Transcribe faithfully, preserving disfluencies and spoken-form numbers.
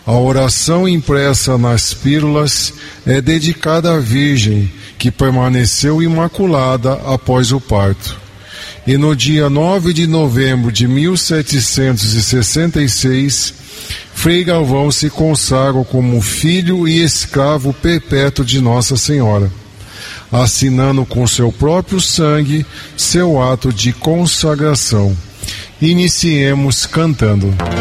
A oração impressa nas pílulas é dedicada à Virgem, que permaneceu imaculada após o parto. E no dia nove de novembro de mil setecentos e sessenta e seis, Frei Galvão se consagra como filho e escravo perpétuo de Nossa Senhora, assinando com seu próprio sangue seu ato de consagração. Iniciemos cantando.